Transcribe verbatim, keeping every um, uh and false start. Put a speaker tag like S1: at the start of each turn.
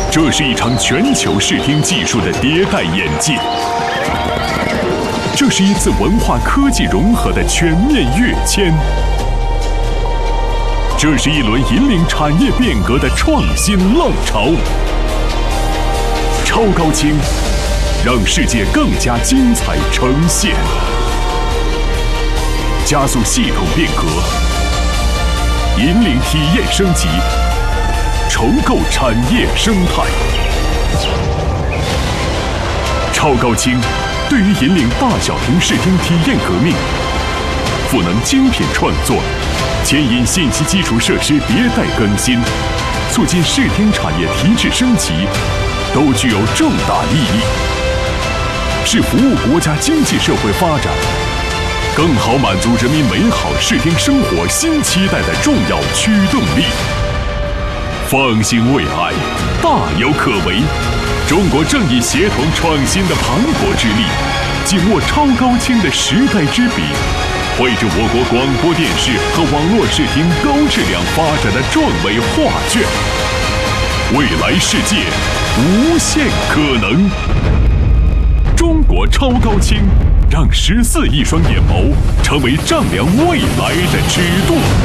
S1: 这是一场全球视听技术的迭代演进，这是一次文化科技融合的全面跃迁，这是一轮引领产业变革的创新浪潮。超高清，让世界更加精彩呈现，加速系统变革，引领体验升级，重构产业生态。超高清对于引领大小屏视听体验革命，赋能精品创作，牵引信息基础设施迭代更新，促进视听产业提质升级，都具有重大意义，是服务国家经济社会发展，更好满足人民美好视听生活新期待的重要驱动力。放心未来，大有可为。中国正以协同创新的磅礴之力，紧握超高清的时代之笔，绘制我国广播电视和网络视听高质量发展的壮伟画卷。未来世界无限可能，中国超高清让十四亿双眼眸成为丈量未来的尺度。